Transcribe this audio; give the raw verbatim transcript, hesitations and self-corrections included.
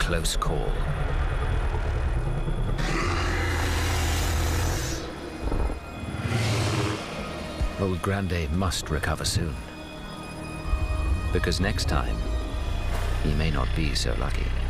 close call. Old Grande must recover soon. Because next time, he may not be so lucky.